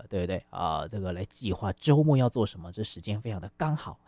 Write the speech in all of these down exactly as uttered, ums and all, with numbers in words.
对不对啊、呃？这个来计划周末要做什么，这时间非常的刚好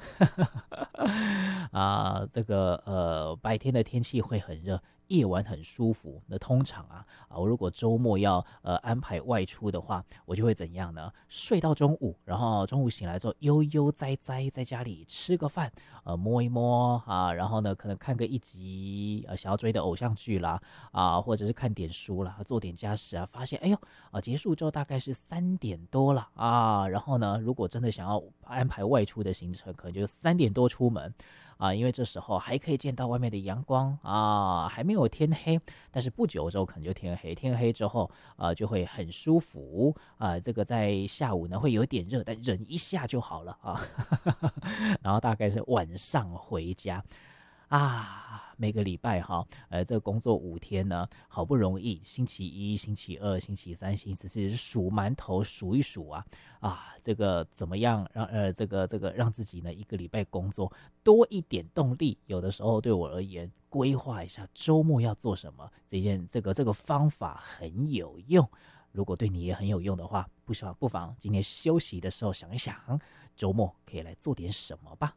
啊。这个呃，白天的天气会很热，夜晚很舒服。那通常啊啊，我如果周末要呃安排外出的话，我就会怎样呢？睡到中午，然后中午醒来之后悠悠哉哉在家里吃个饭，呃摸一摸啊，然后呢可能看个一集呃想要追的偶像剧啦啊，或者是看点书啦，做点家事啊，发现哎呦啊结束之后大概是三点多了啊，然后呢如果真的想要安排外出的行程，可能就三点多出门。啊，因为这时候还可以见到外面的阳光啊，还没有天黑，但是不久之后可能就天黑，天黑之后啊就会很舒服啊，这个在下午呢会有点热，但忍一下就好了啊，然后大概是晚上回家。啊，每个礼拜哈，呃，这个工作五天呢，好不容易星期一、星期二、星期三、星期四数馒头数一数啊，啊，这个怎么样让呃这个这个让自己呢一个礼拜工作多一点动力？有的时候对我而言，规划一下周末要做什么，这件这个这个方法很有用。如果对你也很有用的话，不妨不妨今天休息的时候想一想，周末可以来做点什么吧。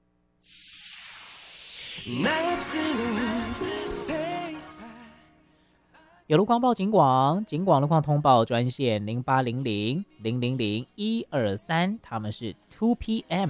有路况报警广，警广路况通报专线零八零零零零零一二三，他们是 two P M